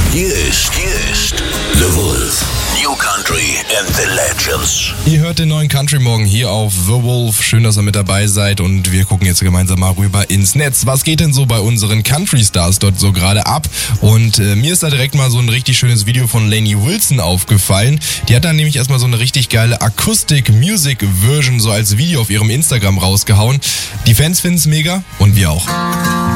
Hier ist The Wolf. New Country and the Legends. Ihr hört den neuen Country Morgen hier auf The Wolf. Schön, dass ihr mit dabei seid und wir gucken jetzt gemeinsam mal rüber ins Netz. Was geht denn so bei unseren Country Stars dort so gerade ab? Und mir ist da direkt mal so ein richtig schönes Video von Lainey Wilson aufgefallen. Die hat dann nämlich erstmal so eine richtig geile Acoustic-Music-Version so als Video auf ihrem Instagram rausgehauen. Die Fans finden es mega und wir auch.